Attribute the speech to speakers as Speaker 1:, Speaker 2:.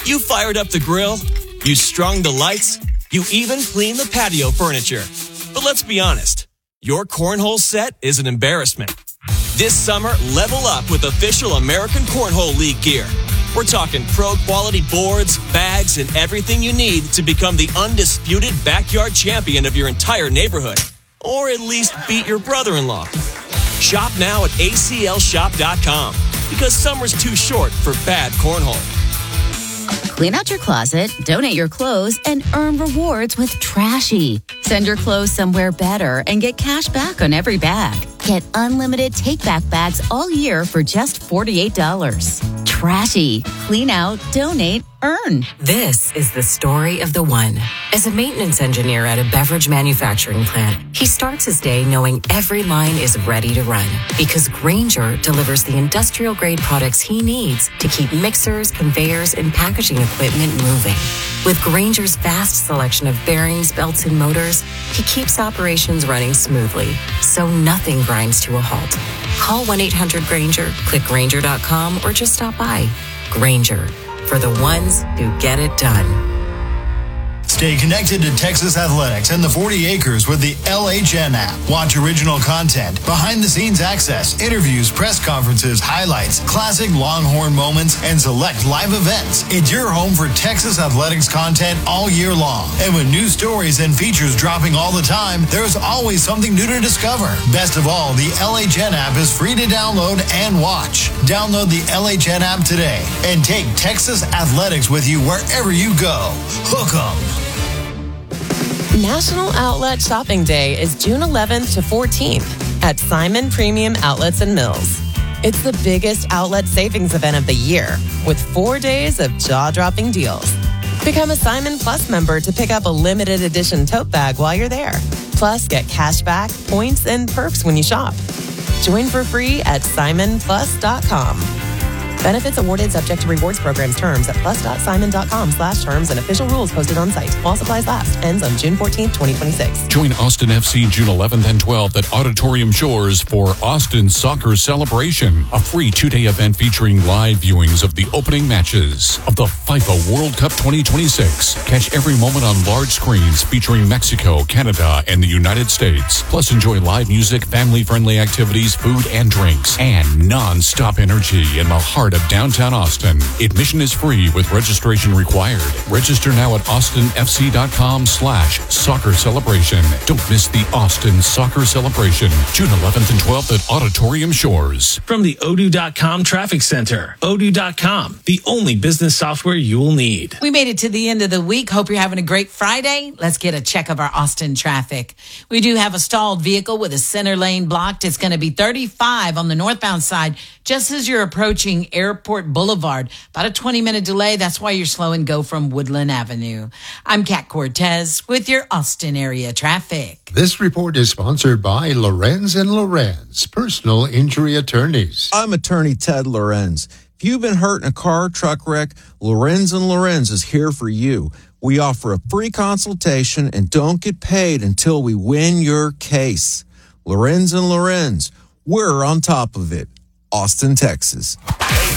Speaker 1: You fired up the grill, you strung the lights, you even cleaned the patio furniture. But let's be honest, your cornhole set is an embarrassment. This summer, level up with official American Cornhole League gear. We're talking pro-quality boards, bags, and everything you need to become the undisputed backyard champion of your entire neighborhood. Or at least beat your brother-in-law. Shop now at aclshop.com because summer's too short for bad cornhole.
Speaker 2: Clean out your closet, donate your clothes, and earn rewards with Trashy. Send your clothes somewhere better and get cash back on every bag. Get unlimited take-back bags all year for just $48. Trashy. Clean out, donate, earn.
Speaker 3: This is the story of the one. As a maintenance engineer at a beverage manufacturing plant, he starts his day knowing every line is ready to run because Grainger delivers the industrial-grade products he needs to keep mixers, conveyors, and packaging equipment moving. With Grainger's vast selection of bearings, belts, and motors, he keeps operations running smoothly, so nothing grinds to a halt. Call 1-800-GRAINGER, click Grainger.com, or just stop by. Grainger, for the ones who get it done.
Speaker 4: Stay connected to Texas athletics and the 40 acres with the LHN app. Watch original content, behind-the-scenes access, interviews, press conferences, highlights, classic Longhorn moments, and select live events. It's your home for Texas athletics content all year long. And with new stories and features dropping all the time, there's always something new to discover. Best of all, the LHN app is free to download and watch. Download the LHN app today and take Texas athletics with you wherever you go. Hook 'em.
Speaker 5: National Outlet Shopping Day is June 11th to 14th at Simon Premium Outlets and Mills. It's the biggest outlet savings event of the year with 4 days of jaw-dropping deals. Become a Simon Plus member to pick up a limited edition tote bag while you're there. Plus, get cash back, points, and perks when you shop. Join for free at simonplus.com. Benefits awarded subject to rewards programs terms at plus.simon.com/terms and official rules posted on site. While supplies last. Ends on June 14th, 2026.
Speaker 6: Join Austin FC June 11th and 12th at Auditorium Shores for Austin Soccer Celebration, a free 2-day event featuring live viewings of the opening matches of the FIFA World Cup 2026. Catch every moment on large screens featuring Mexico, Canada, and the United States. Plus enjoy live music, family-friendly activities, food and drinks, and non-stop energy in the heart of downtown Austin. Admission is free with registration required. Register now at austinfc.com/soccer celebration. Don't miss the Austin Soccer Celebration, June 11th and 12th at Auditorium Shores.
Speaker 7: From the Odoo.com Traffic Center, Odoo.com, the only business software you will need.
Speaker 8: We made it to the end of the week. Hope you're having a great Friday. Let's get a check of our Austin traffic. We do have a stalled vehicle with a center lane blocked. It's going to be 35 on the northbound side, just as you're approaching Airport Boulevard. About a 20-minute delay. That's why you're slow and go from Woodland Avenue. I'm Kat Cortez with your Austin area traffic.
Speaker 9: This report is sponsored by Lorenz & Lorenz, personal injury attorneys.
Speaker 10: I'm attorney Ted Lorenz. If you've been hurt in a car, truck wreck, Lorenz & Lorenz is here for you. We offer a free consultation and don't get paid until we win your case. Lorenz & Lorenz, we're on top of it. Austin, Texas.